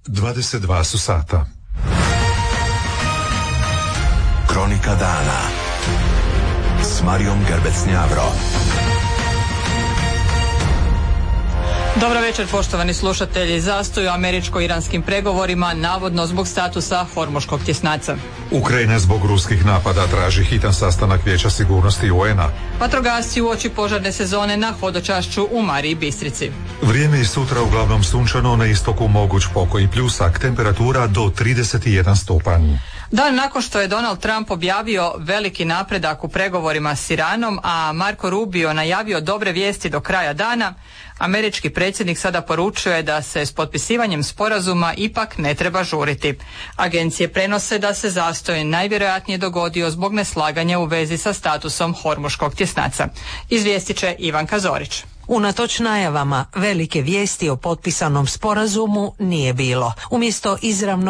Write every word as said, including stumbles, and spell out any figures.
dvadeset dva su sata. Kronika dana s Marijom Gerbec-Njavro. Dobro večer, poštovani slušatelji. Zastoj u američko-iranskim pregovorima, navodno zbog statusa Hormuškog tjesnaca. Ukrajina zbog ruskih napada traži hitan sastanak Vijeća sigurnosti U N A. Vatrogasci uoči požarne sezone na hodočašću u Mariji Bistrici. Vrijeme je sutra uglavnom sunčano, na istoku moguć pokoj i pljusak, temperatura do trideset jedan stupanj. Dan nakon što je Donald Trump objavio veliki napredak u pregovorima s Iranom, a Marco Rubio najavio dobre vijesti do kraja dana, američki predsjednik sada poručuje da se s potpisivanjem sporazuma ipak ne treba žuriti. Agencije prenose da se zastoj najvjerojatnije dogodio zbog neslaganja u vezi sa statusom Hormuškog tjesnaca. Izvijestit će Ivanka Zorić. Unatoč najavama, velike vijesti o potpisanom sporazumu nije bilo. Umjesto izravnog